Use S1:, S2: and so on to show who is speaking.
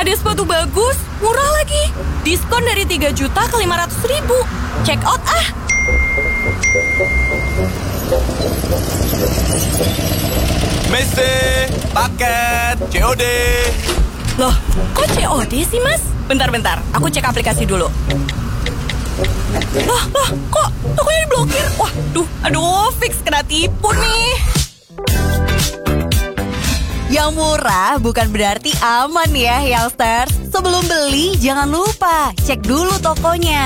S1: Ada sepatu bagus, murah lagi. Diskon dari 3 juta ke 500 ribu. Check out ah.
S2: Messi, paket, COD.
S1: Loh, kok COD sih mas? Bentar, aku cek aplikasi dulu. Loh, kok tokonya diblokir? Wah, aduh, fix kena tipu nih.
S3: Yang murah bukan berarti aman ya, youngsters. Sebelum beli, jangan lupa cek dulu tokonya.